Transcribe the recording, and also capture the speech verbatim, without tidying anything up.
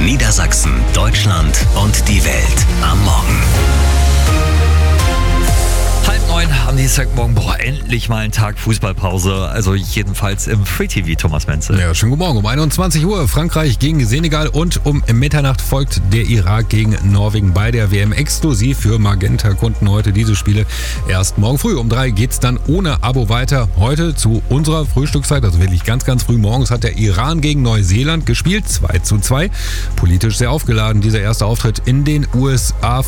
Niedersachsen, Deutschland und die Welt am Morgen. Halb neun am Dienstagmorgen, boah, endlich mal ein Tag Fußballpause, also jedenfalls im Free T V, Thomas Menzel. Ja, schönen guten Morgen. Um einundzwanzig Uhr Frankreich gegen Senegal und um Mitternacht folgt der Irak gegen Norwegen bei der W M. Exklusiv für Magenta-Kunden heute diese Spiele erst morgen früh. Um drei geht's dann ohne Abo weiter. Heute zu unserer Frühstückszeit, also wirklich ganz, ganz früh morgens, hat der Iran gegen Neuseeland gespielt, zwei zu zwei. Politisch sehr aufgeladen, dieser erste Auftritt in den U S A.